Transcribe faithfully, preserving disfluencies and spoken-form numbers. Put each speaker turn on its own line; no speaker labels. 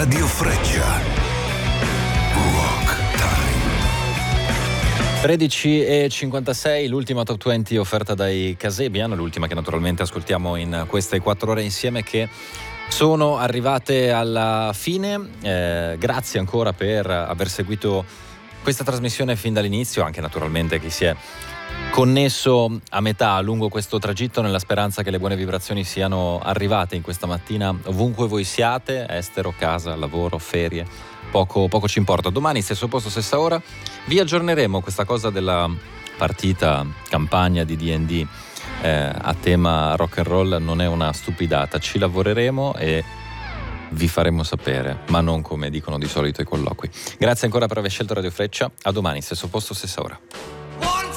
Radio Freccia. Rock Time.
tredici e cinquantasei, l'ultima top venti offerta dai Kasabian, l'ultima che naturalmente ascoltiamo in queste quattro ore insieme, che sono arrivate alla fine. Eh, grazie ancora per aver seguito questa trasmissione fin dall'inizio, anche naturalmente chi si è connesso a metà lungo questo tragitto, nella speranza che le buone vibrazioni siano arrivate in questa mattina ovunque voi siate, estero, casa, lavoro, ferie, poco, poco ci importa. Domani stesso posto, stessa ora, vi aggiorneremo. Questa cosa della partita campagna di D and D eh, a tema rock and roll non è una stupidata, ci lavoreremo e vi faremo sapere, ma non come dicono di solito i colloqui. Grazie ancora per aver scelto Radio Freccia, a domani stesso posto, stessa ora.